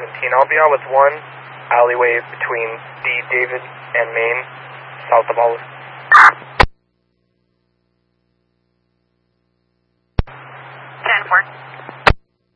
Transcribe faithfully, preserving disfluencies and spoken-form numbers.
seventeen. I'll be out with one alleyway between D. David and Main, south of Olive.